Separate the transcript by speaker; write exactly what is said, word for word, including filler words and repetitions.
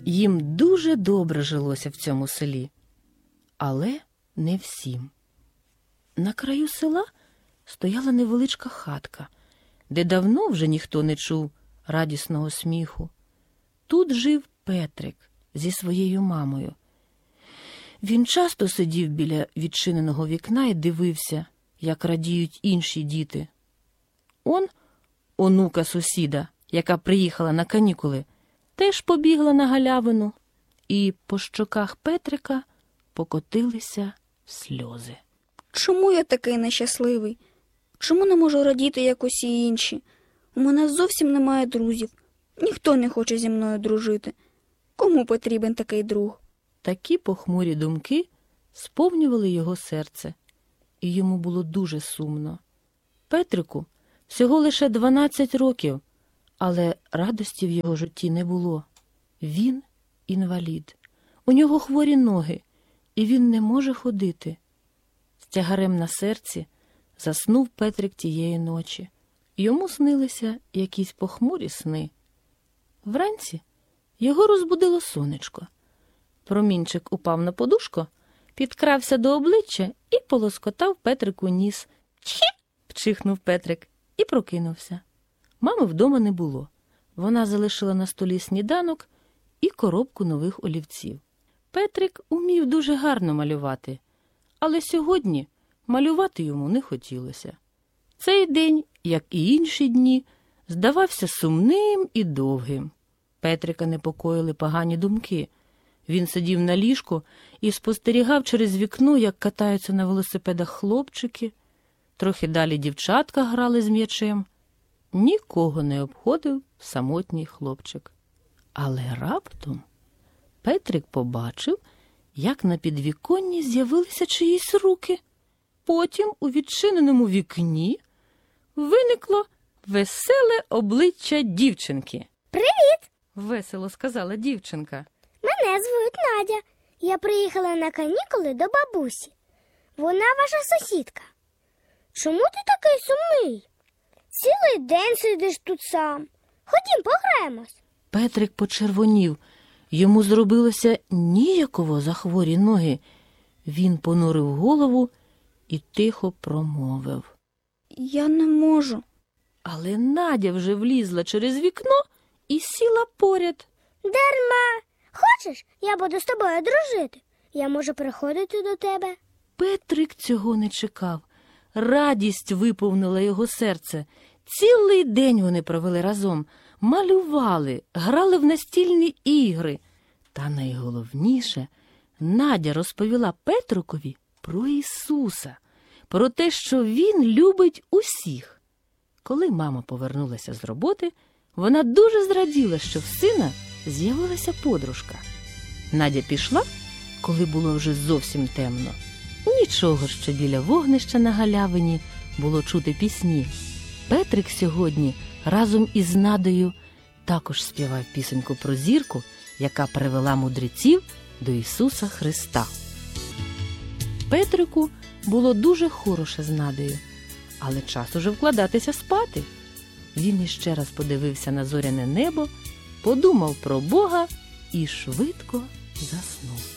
Speaker 1: Їм дуже добре жилося в цьому селі, але не всім. На краю села стояла невеличка хатка, де давно вже ніхто не чув радісного сміху. Тут жив Петрик зі своєю мамою. Він часто сидів біля відчиненого вікна і дивився, як радіють інші діти. Он, онука сусіда, яка приїхала на канікули, теж побігла на галявину, і по щоках Петрика покотилися сльози.
Speaker 2: Чому я такий нещасливий? Чому не можу радіти, як усі інші? У мене зовсім немає друзів. Ніхто не хоче зі мною дружити. Кому потрібен такий друг?
Speaker 1: Такі похмурі думки сповнювали його серце, і йому було дуже сумно. Петрику всього лише дванадцять років, але радості в його житті не було. Він інвалід, у нього хворі ноги, і він не може ходити. З тягарем на серці заснув Петрик тієї ночі. Йому снилися якісь похмурі сни. Вранці його розбудило сонечко. Промінчик упав на подушку, підкрався до обличчя і полоскотав Петрику ніс. «Чхі!» – пчихнув Петрик і прокинувся. Мами вдома не було. Вона залишила на столі сніданок і коробку нових олівців. Петрик умів дуже гарно малювати, але сьогодні малювати йому не хотілося. Цей день, як і інші дні, здавався сумним і довгим. Петрика непокоїли погані думки. Він сидів на ліжку і спостерігав через вікно, як катаються на велосипедах хлопчики. Трохи далі дівчатка грали з м'ячем. Нікого не обходив самотній хлопчик. Але раптом Петрик побачив, як на підвіконні з'явилися чиїсь руки. Потім у відчиненому вікні виникло веселе обличчя дівчинки.
Speaker 3: «Привіт!»
Speaker 1: – весело сказала дівчинка.
Speaker 3: «Мене звуть Надя. Я приїхала на канікули до бабусі. Вона ваша сусідка. Чому ти такий сумний? Цілий день сидиш тут сам. Ходім, пограємось».
Speaker 1: Петрик почервонів. Йому зробилося ніяково за хворі ноги. Він понурив голову і тихо промовив:
Speaker 2: «Я не можу».
Speaker 1: Але Надя вже влізла через вікно і сіла поряд.
Speaker 3: «Дарма. Хочеш, я буду з тобою дружити? Я можу приходити до тебе».
Speaker 1: Петрик цього не чекав. Радість виповнила його серце. Цілий день вони провели разом. Малювали, грали в настільні ігри. Та найголовніше, Надя розповіла Петрикові про Ісуса, про те, що Він любить усіх. Коли мама повернулася з роботи, вона дуже зраділа, що в сина з'явилася подружка. Надя пішла, коли було вже зовсім темно. Нічого, що біля вогнища на галявині було чути пісні. Петрик сьогодні разом із Надею також співав пісеньку про зірку, яка привела мудреців до Ісуса Христа. Петрику було дуже хороше з Надею, але час уже вкладатися спати. Він іще раз подивився на зоряне небо, подумав про Бога і швидко заснув.